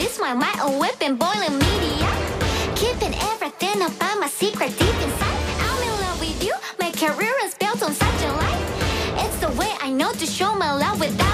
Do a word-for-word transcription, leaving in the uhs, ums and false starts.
this my mind, a weapon, boiling media. Keeping everything about my secret deep inside. I'm in love with you, my career is built on such a life. It's the way I know to show my love without